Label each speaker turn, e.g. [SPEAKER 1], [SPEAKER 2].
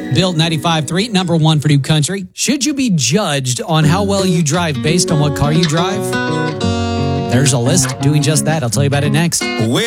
[SPEAKER 1] Built 95.3, number one for New Country. Should you be judged on how well you drive based on what car you drive? There's a list doing just that. I'll tell you about it next.